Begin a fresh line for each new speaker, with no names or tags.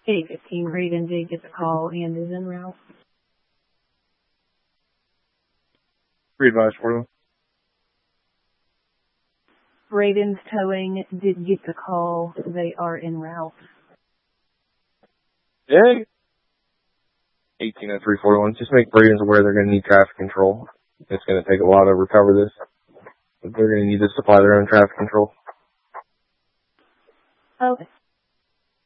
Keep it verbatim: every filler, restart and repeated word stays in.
eight fifteen, Raven did get the call and is en route.
Re-advise for them.
Raven's towing did get the call. They are en route.
Yeah. eighteen oh three forty-one. Just make Ravens aware they're going to need traffic control. It's going to take a while to recover this. But they're going to need to supply their own traffic control.
Okay.